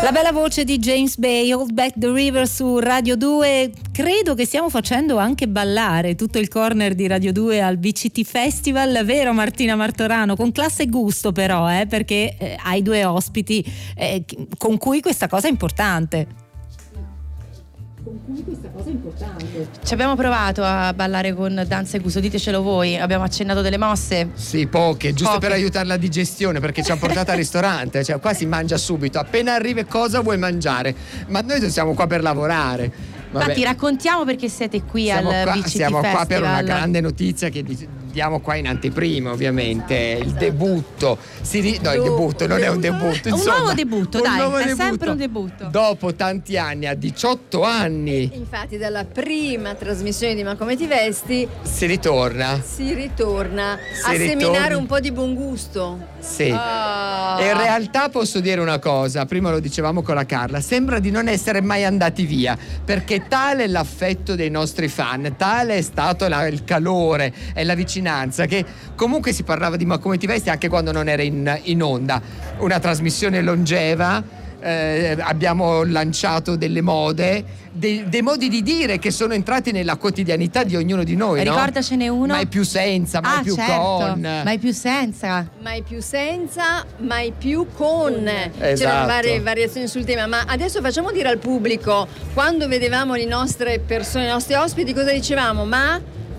La bella voce di James Bay, Hold Back the River su Radio 2. Credo che stiamo facendo anche ballare tutto il corner di Radio 2 al BCT Festival, vero Martina Martorano? Con classe e gusto però, perché hai due ospiti con cui questa cosa è importante. Ci abbiamo provato a ballare con Danza e Gusto, ditecelo voi, abbiamo accennato delle mosse? Sì, poche, giusto per aiutare la digestione, perché ci hanno portato al ristorante, cioè qua si mangia subito, appena arrivi cosa vuoi mangiare, ma noi siamo qua per lavorare. Vabbè. Infatti raccontiamo perché siete qui siamo al qua, BCT siamo Festival. Qua per una grande notizia che diamo qua in anteprima, ovviamente, il debutto. Il debutto non è un debutto, insomma, un nuovo debutto, è sempre un debutto. Dopo tanti anni, a 18 anni. Infatti dalla prima trasmissione di Ma come ti vesti si ritorna a seminare un po' di buon gusto. Sì. E in realtà posso dire una cosa, prima lo dicevamo con la Carla, sembra di non essere mai andati via, perché tale è l'affetto dei nostri fan, tale è stato il calore e la vicinanza, che comunque si parlava di Ma come ti vesti anche quando non era in onda. Una trasmissione longeva, abbiamo lanciato delle mode, dei modi di dire che sono entrati nella quotidianità di ognuno di noi. Ricordacene uno. Mai più senza, mai più certo. Con. Mai più senza, mai più con. Esatto. C'erano varie variazioni sul tema, ma adesso facciamo dire al pubblico, quando vedevamo le nostre persone, i nostri ospiti, cosa dicevamo? Ma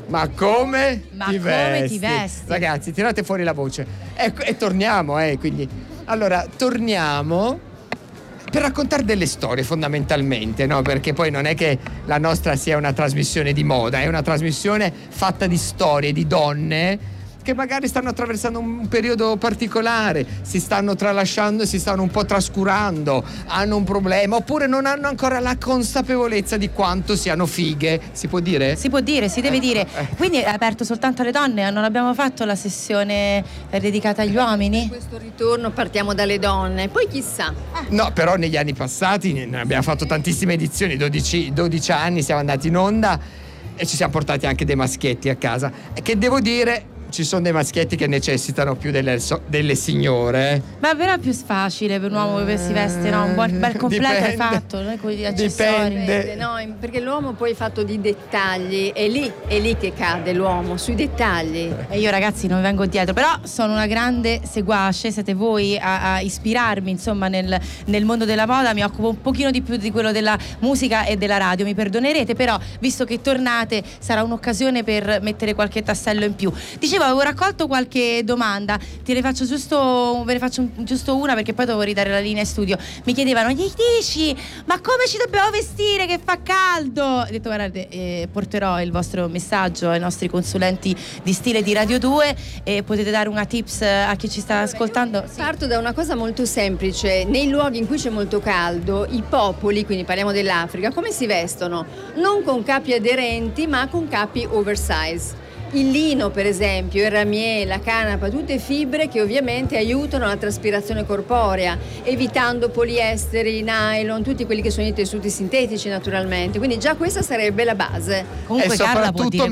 come ti vesti? vesti? Ragazzi, tirate fuori la voce e torniamo, quindi allora torniamo per raccontare delle storie, fondamentalmente, no? Perché poi non è che la nostra sia una trasmissione di moda, è una trasmissione fatta di storie, di donne che magari stanno attraversando un periodo particolare, si stanno tralasciando, si stanno un po' trascurando, hanno un problema, oppure non hanno ancora la consapevolezza di quanto siano fighe. Si può dire? Si può dire, si deve dire. Quindi è aperto soltanto alle donne? Non abbiamo fatto la sessione dedicata agli uomini? In questo ritorno partiamo dalle donne, poi chissà. No, però negli anni passati ne abbiamo fatto tantissime edizioni, 12 anni siamo andati in onda e ci siamo portati anche dei maschietti a casa. E che devo dire, ci sono dei maschietti che necessitano più delle signore. Ma però è più facile per un uomo che si veste, no? Un bel completo hai fatto, noi con gli accessori. Dipende, no, perché l'uomo poi è fatto di dettagli, è lì che cade l'uomo, sui dettagli. E io ragazzi non vengo dietro, però sono una grande seguace, siete voi a ispirarmi insomma nel mondo della moda, mi occupo un pochino di più di quello della musica e della radio, mi perdonerete, però visto che tornate sarà un'occasione per mettere qualche tassello in più. Dicevo, avevo raccolto qualche domanda, ve ne faccio giusto una perché poi devo ridare la linea in studio. Mi chiedevano, gli dici, ma come ci dobbiamo vestire che fa caldo? Ho detto, guardate, porterò il vostro messaggio ai nostri consulenti di stile di Radio 2 e potete dare una tips a chi ci sta ascoltando. Sì. Parto da una cosa molto semplice: nei luoghi in cui c'è molto caldo, i popoli, quindi parliamo dell'Africa, come si vestono? Non con capi aderenti, ma con capi oversize. Il lino, per esempio, il ramier, la canapa, tutte fibre che ovviamente aiutano la traspirazione corporea, evitando poliesteri, nylon, tutti quelli che sono i tessuti sintetici naturalmente. Quindi già questa sarebbe la base. Comunque, e soprattutto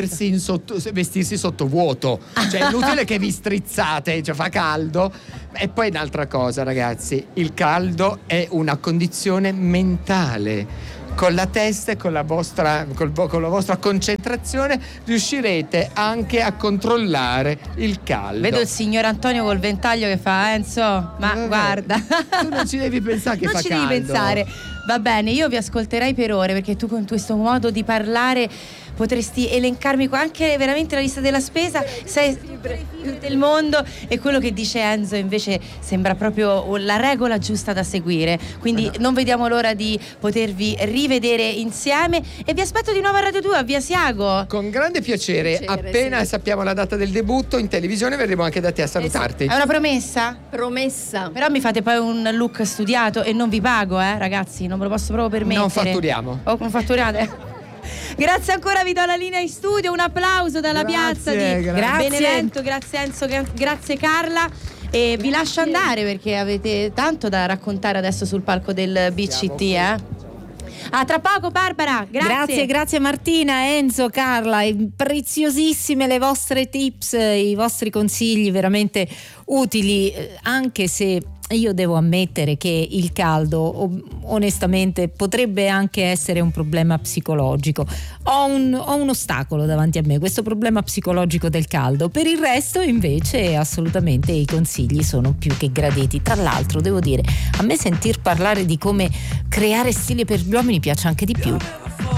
vestirsi sotto vuoto. Cioè è inutile che vi strizzate, cioè fa caldo. E poi un'altra cosa, ragazzi, il caldo è una condizione mentale. Con la testa e con la vostra concentrazione riuscirete anche a controllare il caldo. Vedo il signor Antonio col ventaglio che fa, Enzo, ma guarda. Tu non ci devi pensare che fa caldo. Non ci devi pensare. Va bene, io vi ascolterei per ore perché tu con questo modo di parlare potresti elencarmi anche veramente la lista della spesa, sei del mondo, e quello che dice Enzo invece sembra proprio la regola giusta da seguire. Quindi non vediamo l'ora di potervi rivedere insieme e vi aspetto di nuovo a Radio 2 a Via Siago. Con grande piacere, appena sappiamo la data del debutto in televisione verremo anche da te a salutarti. È una promessa? Promessa. Però mi fate poi un look studiato e non vi pago, ragazzi, non me lo posso proprio permettere. Non fatturiamo. Non fatturiate? Grazie ancora, vi do la linea in studio, un applauso dalla piazza di Benevento, grazie Enzo, grazie Carla, e vi lascio andare perché avete tanto da raccontare adesso sul palco del BCT. A tra poco Barbara, grazie Martina, Enzo, Carla, preziosissime le vostre tips, i vostri consigli veramente utili, anche se io devo ammettere che il caldo onestamente potrebbe anche essere un problema psicologico. Ho un ostacolo davanti a me, questo problema psicologico del caldo. Per il resto invece assolutamente i consigli sono più che graditi. Tra l'altro devo dire, a me sentir parlare di come creare stile per gli uomini piace anche di più.